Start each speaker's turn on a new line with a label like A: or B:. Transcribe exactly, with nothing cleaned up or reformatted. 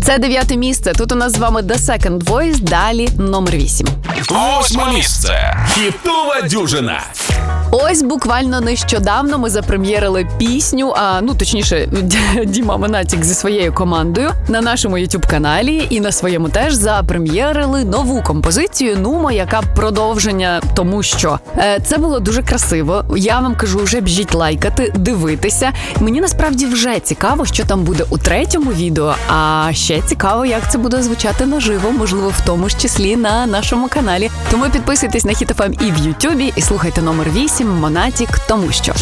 A: Це дев'яте місце. Тут у нас з вами The Second Voice, далі номер вісім.
B: Восьме місце. Хітова дюжина.
A: Ось буквально нещодавно ми запрем'єрили пісню, а ну точніше, Діма Монатік зі своєю командою на нашому ютуб-каналі і на своєму теж запрем'єрили нову композицію «Нумо», яка продовження тому, що е, це було дуже красиво. Я вам кажу, вже біжіть лайкати, дивитися. Мені насправді вже цікаво, що там буде у третьому відео, а ще цікаво, як це буде звучати наживо, можливо, в тому ж числі на нашому каналі. Тому підписуйтесь на Хіт еф ем і в Ютубі і слухайте номер вісім «Монатік», тому що.